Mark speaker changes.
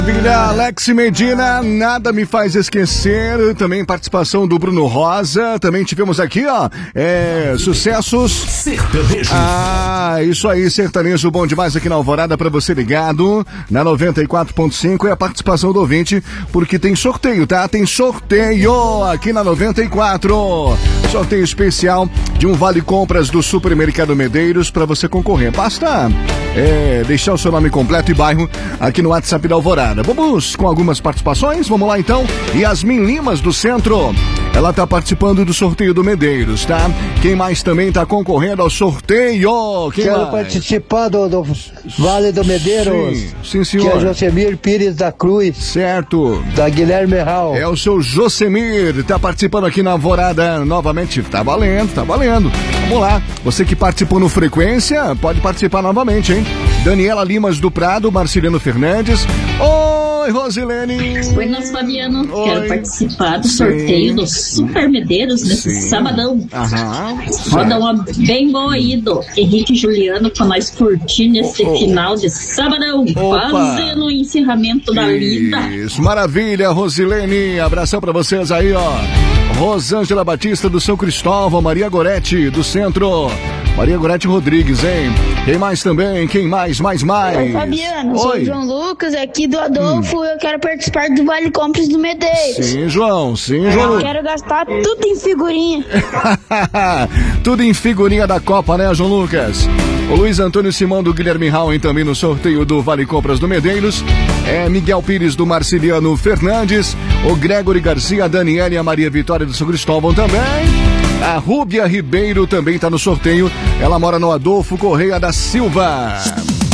Speaker 1: Alex Medina, Nada Me Faz Esquecer, também participação do Bruno Rosa, também tivemos aqui, ó, sucessos.
Speaker 2: Sertanejo.
Speaker 1: Isso aí, sertanejo bom demais aqui na Alvorada pra você ligado, na 94.5 é a participação do ouvinte, porque tem sorteio, tá? Tem sorteio aqui na 94, sorteio especial de um vale compras do Supermercado Medeiros pra você concorrer, basta deixar o seu nome completo e bairro aqui no WhatsApp da Alvorada. Vamos com algumas participações, vamos lá então. Yasmin Limas do Centro, ela tá participando do sorteio do Medeiros, tá? Quem mais também tá concorrendo ao sorteio?
Speaker 3: Quero participar do Vale do Medeiros.
Speaker 1: Sim, senhor.
Speaker 3: Que é Josemir Pires da Cruz.
Speaker 1: Certo.
Speaker 3: Da Guilherme Hall.
Speaker 1: É o seu Josemir, tá participando aqui na Alvorada novamente. Tá valendo, tá valendo. Vamos lá. Você que participou no Frequência, pode participar novamente, hein? Daniela Limas do Prado, Marciliano Fernandes. Oi, Rosilene.
Speaker 4: Oi, nosso Fabiano.
Speaker 1: Oi.
Speaker 4: Quero participar do sorteio do Super Medeiros nesse sabadão. Roda uma bem boa aí do Henrique e Juliano pra nós curtir nesse final de sabadão. Fazendo o encerramento da lida.
Speaker 1: Isso, maravilha, Rosilene. Abração pra vocês aí, ó. Rosângela Batista do São Cristóvão, Maria Goretti do Centro. Maria Goretti Rodrigues, hein? Quem mais também? Quem mais? Mais?
Speaker 5: Oi, Fabiano, sou o João Lucas, aqui do Adolfo. Eu quero participar do Vale Compras do Medeiros.
Speaker 1: Sim, João.
Speaker 5: Eu quero gastar tudo em figurinha.
Speaker 1: Tudo em figurinha da Copa, né, João Lucas? O Luiz Antônio Simão do Guilherme Hall também no sorteio do Vale Compras do Medeiros. Miguel Pires do Marciliano Fernandes. O Gregory Garcia, a Daniela e a Maria Vitória do São Cristóvão também. A Rúbia Ribeiro também está no sorteio. Ela mora no Adolfo Correia da Silva.